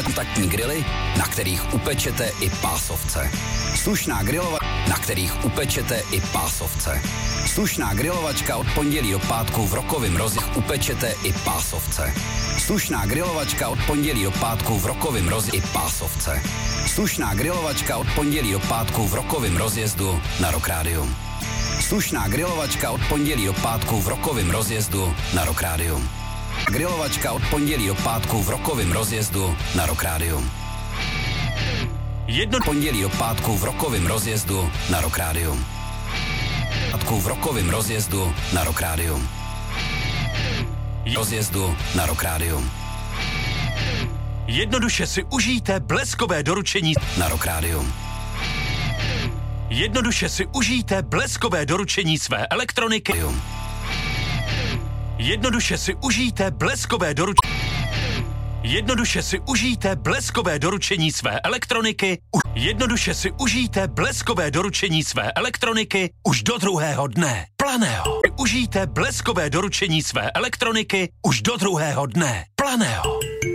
kontaktní grily, na kterých upečete i pásovce. Slušná grilovačka, na kterých upečete i pásovce. Slušná grilovačka od pondělí do pátku v Rokovém rozjezdu upečete i pásovce. Slušná grilovačka od pondělí do pátku v Rokovém rozjezdu i pásovce. Slušná grilovačka od pondělí do pátku v Rokovém rozjezdu na Rock Rádiu. Slušná grilovačka od pondělí do pátku v Rokovém rozjezdu na Rock Rádiu. Grilovačka od pondělí do pátku v Rokovém rozjezdu na Rock Rádiu. Pondělí do pátku v Rokovém rozjezdu na Rock Rádiu. Pátku v Rokovém rozjezdu na Rock Rádiu. Rozjezdu na Rock Rádiu. Jednoduše si užijte bleskové doručení na Rock Rádiu. Jednoduše si užijte bleskové doručení své elektroniky. Jednoduše si užijte bleskové doručení. Jednoduše si užijte bleskové doručení své elektroniky. Jednoduše si užijte bleskové doručení své elektroniky už do druhého dne. Planého. Užijte bleskové doručení své elektroniky už do druhého dne. Planého.